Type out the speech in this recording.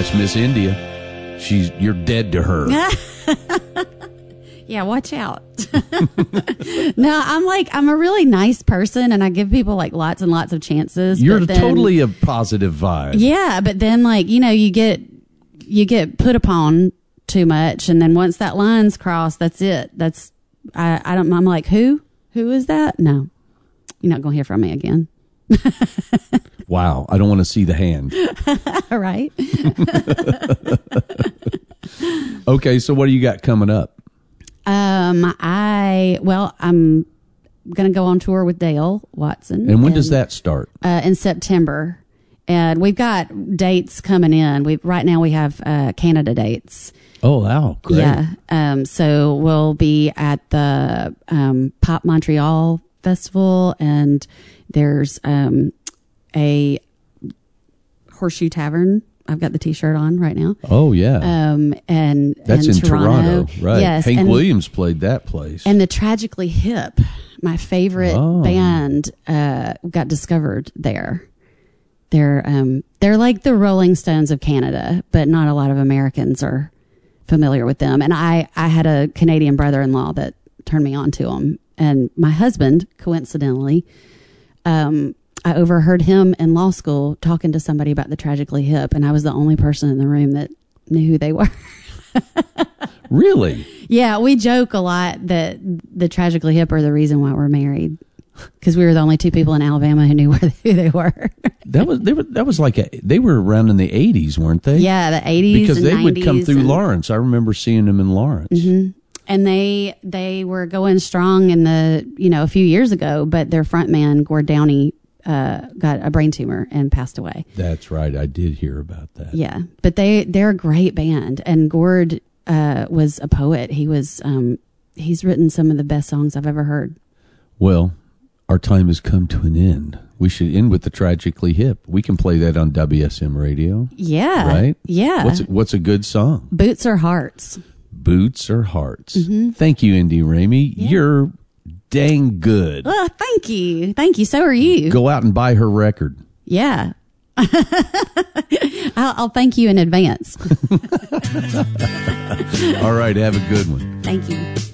That's Miss India. You're dead to her. Yeah, watch out. No, I'm a really nice person, and I give people like lots and lots of chances. You're totally a positive vibe. Yeah, but then you get put upon too much, and then once that line's crossed, that's it. I'm like, who is that? No, you're not gonna hear from me again. Wow, I don't want to see the hand. All right. Okay, so what do you got coming up? I'm going to go on tour with Dale Watson. And when does that start? In September. And we've got dates coming in. Right now we have Canada dates. Oh, wow. Great. Yeah. So we'll be at the Pop Montreal Festival, and there's a Horseshoe Tavern. I've got the T-shirt on right now. Oh, yeah. And that's in Toronto. Right. Yes. Hank Williams played that place. And the Tragically Hip, my favorite band, got discovered there. They're like the Rolling Stones of Canada, but not a lot of Americans are familiar with them. And I had a Canadian brother-in-law that turned me on to them. And my husband, coincidentally, I overheard him in law school talking to somebody about the Tragically Hip, and I was the only person in the room that knew who they were. Really? Yeah, we joke a lot that the Tragically Hip are the reason why we're married, because we were the only two people in Alabama who knew who they were. They were around in the 80s, weren't they? Yeah, the 80s because and they 90s would come through Lawrence. I remember seeing them in Lawrence. Mm-hmm. And they were going strong in a few years ago, but their front man, Gord Downey, got a brain tumor and passed away. That's right. I did hear about that. Yeah. But they're a great band. And Gord was a poet. He's written some of the best songs I've ever heard. Well, our time has come to an end. We should end with the Tragically Hip. We can play that on WSM radio. Yeah. Right? Yeah. What's a good song? Boots or Hearts. Boots or Hearts. Mm-hmm. Thank you, Indy Ramey. Yeah. You're dang good. Oh, thank you. Thank you. So are you. Go out and buy her record. Yeah. I'll thank you in advance. All right. Have a good one. Thank you.